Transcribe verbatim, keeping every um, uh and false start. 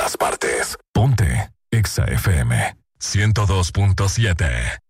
todas partes. Ponte Exa F M ciento dos punto siete.